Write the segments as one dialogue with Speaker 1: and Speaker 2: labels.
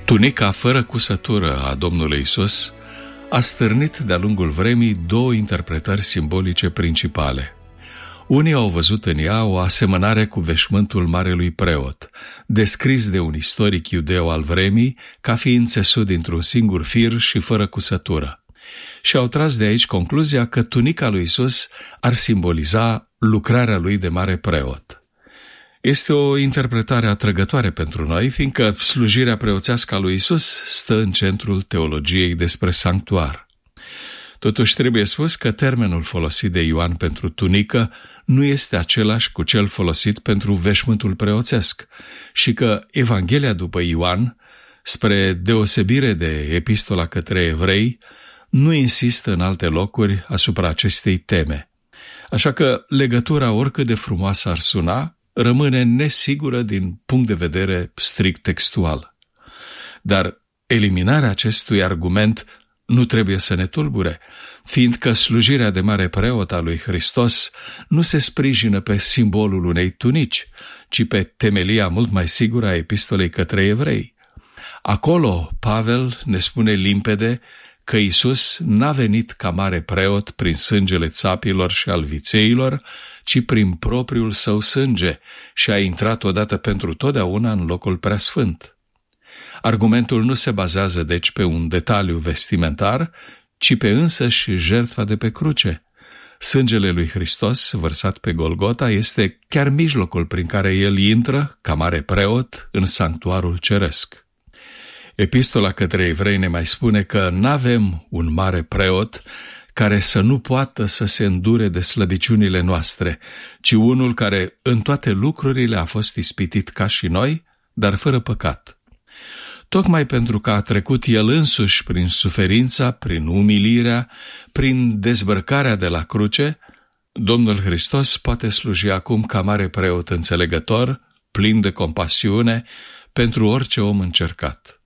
Speaker 1: Tunica fără cusătură a Domnului Iisus a stârnit de-a lungul vremii două interpretări simbolice principale. Unii au văzut în ea o asemănare cu veșmântul marelui preot, descris de un istoric iudeu al vremii ca fiind țesut dintr-un singur fir și fără cusătură. Și au tras de aici concluzia că tunica lui Iisus ar simboliza lucrarea lui de mare preot. Este o interpretare atrăgătoare pentru noi, fiindcă slujirea preoțească a lui Iisus stă în centrul teologiei despre sanctuar. Totuși trebuie spus că termenul folosit de Ioan pentru tunică nu este același cu cel folosit pentru veșmântul preoțesc și că Evanghelia după Ioan, spre deosebire de epistola către evrei, nu insistă în alte locuri asupra acestei teme. Așa că legătura, oricât de frumoasă ar suna, rămâne nesigură din punct de vedere strict textual. Dar eliminarea acestui argument nu trebuie să ne tulbure, fiindcă slujirea de mare preot a lui Hristos nu se sprijină pe simbolul unei tunici, ci pe temelia mult mai sigură a epistolei către evrei. Acolo Pavel ne spune limpede că Iisus n-a venit ca mare preot prin sângele țapilor și al vițeilor, ci prin propriul său sânge și a intrat odată pentru totdeauna în locul preasfânt. Argumentul nu se bazează deci pe un detaliu vestimentar, ci pe însăși jertfa de pe cruce. Sângele lui Hristos, vărsat pe Golgota, este chiar mijlocul prin care el intră, ca mare preot, în sanctuarul ceresc. Epistola către evrei ne mai spune că n-avem un mare preot care să nu poată să se îndure de slăbiciunile noastre, ci unul care în toate lucrurile a fost ispitit ca și noi, dar fără păcat. Tocmai pentru că a trecut el însuși prin suferința, prin umilirea, prin dezbrăcarea de la cruce, Domnul Hristos poate sluji acum ca mare preot înțelegător, plin de compasiune, pentru orice om încercat.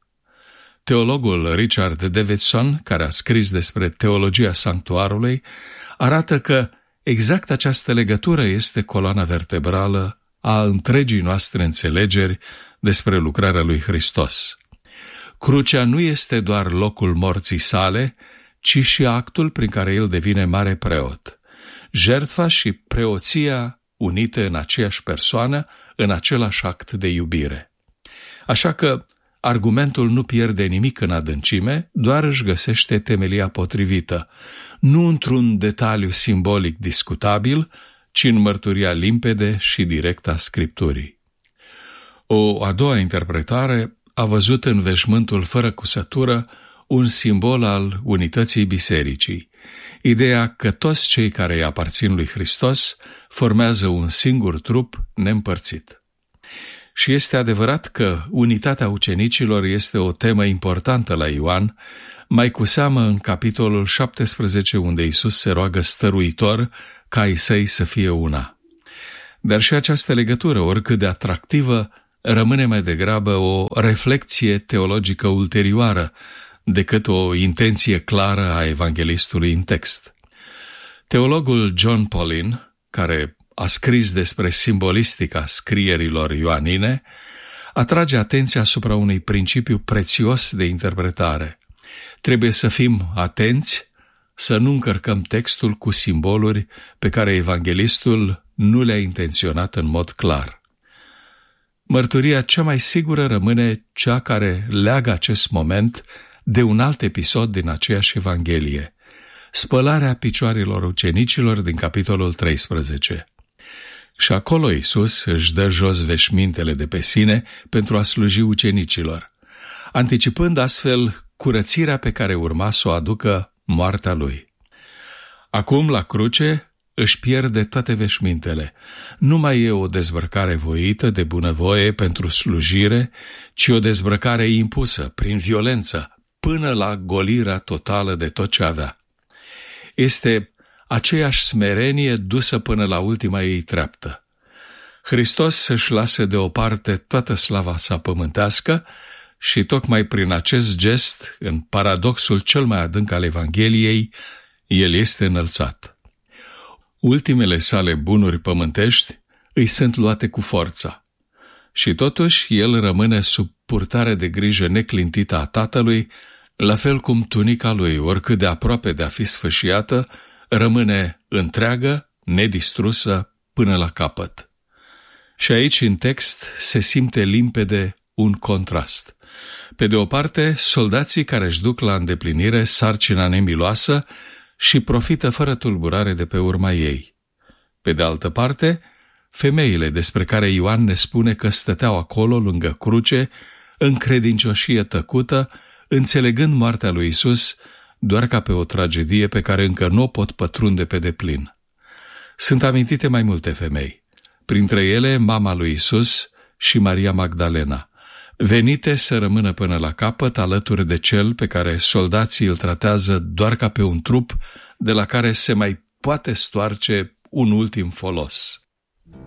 Speaker 1: Teologul Richard Davidson, care a scris despre teologia sanctuarului, arată că exact această legătură este coloana vertebrală a întregii noastre înțelegeri despre lucrarea lui Hristos. Crucea nu este doar locul morții sale, ci și actul prin care el devine mare preot. Jertfa și preoția unite în aceeași persoană, în același act de iubire. Așa că argumentul nu pierde nimic în adâncime, doar își găsește temelia potrivită, nu într-un detaliu simbolic discutabil, ci în mărturia limpede și directă a Scripturii. O a doua interpretare a văzut în veșmântul fără cusătură un simbol al unității bisericii, ideea că toți cei care îi aparțin lui Hristos formează un singur trup neîmpărțit. Și este adevărat că unitatea ucenicilor este o temă importantă la Ioan, mai cu seamă în capitolul 17, unde Iisus se roagă stăruitor ca ai săi să fie una. Dar și această legătură, oricât de atractivă, rămâne mai degrabă o reflecție teologică ulterioară decât o intenție clară a evanghelistului în text. Teologul John Paulin, care a scris despre simbolistica scrierilor ioanine, atrage atenția asupra unui principiu prețios de interpretare. Trebuie să fim atenți să nu încărcăm textul cu simboluri pe care evanghelistul nu le-a intenționat în mod clar. Mărturia cea mai sigură rămâne cea care leagă acest moment de un alt episod din aceeași Evanghelie, spălarea picioarelor ucenicilor din capitolul 13. Și acolo Iisus își dă jos veșmintele de pe sine pentru a sluji ucenicilor, anticipând astfel curățirea pe care urma să o aducă moartea lui. Acum, la cruce, își pierde toate veșmintele. Nu mai e o dezbrăcare voită de bunăvoie pentru slujire, ci o dezbrăcare impusă, prin violență, până la golirea totală de tot ce avea. Este aceeași smerenie dusă până la ultima ei treaptă. Hristos își lasă deoparte toată slava sa pământească și tocmai prin acest gest, în paradoxul cel mai adânc al Evangheliei, el este înălțat. Ultimele sale bunuri pământești îi sunt luate cu forța și totuși el rămâne sub purtare de grijă neclintită a tatălui, la fel cum tunica lui, oricât de aproape de a fi sfâșiată, rămâne întreagă, nedistrusă, până la capăt. Și aici, în text, se simte limpede un contrast. Pe de o parte, soldații care își duc la îndeplinire sarcina nemiloasă și profită fără tulburare de pe urma ei. Pe de altă parte, femeile despre care Ioan ne spune că stăteau acolo lângă cruce, în credincioșie tăcută, înțelegând moartea lui Iisus doar ca pe o tragedie pe care încă nu o pot pătrunde pe deplin. Sunt amintite mai multe femei, printre ele mama lui Iisus și Maria Magdalena, venite să rămână până la capăt alături de cel pe care soldații îl tratează doar ca pe un trup de la care se mai poate stoarce un ultim folos.